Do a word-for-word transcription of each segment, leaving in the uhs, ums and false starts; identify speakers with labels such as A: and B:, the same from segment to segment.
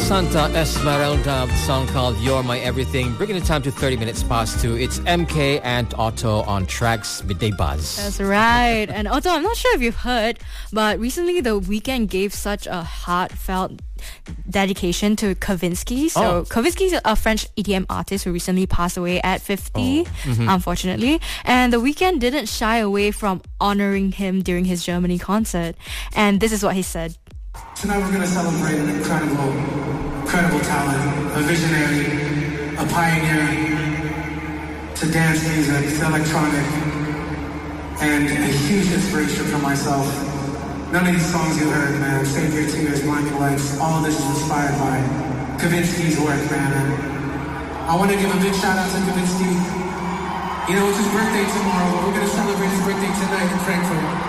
A: Santa Esmeralda, the song called You're My Everything, bringing the time to thirty minutes past two. It's M K and Otto on Track's Midday Buzz.
B: That's right. And Otto, I'm not sure if you've heard, but recently The Weeknd gave such a heartfelt dedication to Kavinsky. So
A: Oh.
B: Kavinsky is a French E D M artist who recently passed away at fifty,
A: Oh. Mm-hmm.
B: unfortunately. And The Weeknd didn't shy away from honoring him during his Germany concert. And this is what he said.
C: Tonight we're going to celebrate an incredible, incredible talent, a visionary, a pioneer to dance music, to electronic, and a huge inspiration for myself. None of these songs you heard, man, Save Your Tears, Blinding Lights, all of this is inspired by Kavinsky's work, man. And I want to give a big shout out to Kavinsky. You know, it's his birthday tomorrow, but we're going to celebrate his birthday tonight in Frankfurt.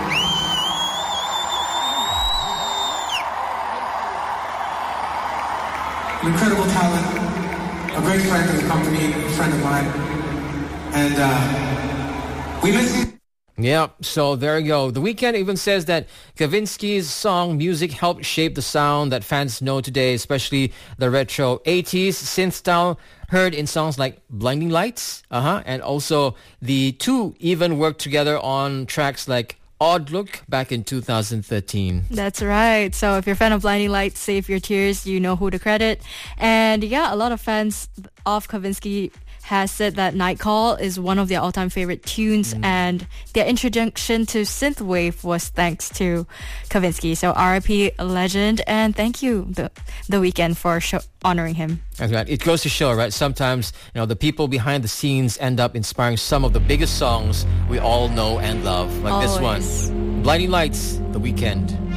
C: An incredible talent, a great friend of the company, a friend of mine, and uh, we miss you.
A: Yeah, so there you go. The Weeknd even says that Kavinsky's song music helped shape the sound that fans know today, especially the retro eighties synth style heard in songs like Blinding Lights, uh-huh, and also the two even worked together on tracks like Odd Look back in two thousand thirteen.
B: That's right. So if you're a fan of Blinding Lights, Save Your Tears, you know who to credit. And yeah, a lot of fans of Kavinsky has said that Night Call is one of their all-time favorite tunes, mm. and their introduction to synthwave was thanks to Kavinsky. So R I P legend, and thank you the the Weeknd for show, honoring him.
A: That's right. It goes to show, right? Sometimes, you know, the people behind the scenes end up inspiring some of the biggest songs we all know and love, like
B: Always.
A: this one, Blinding Lights, The Weeknd.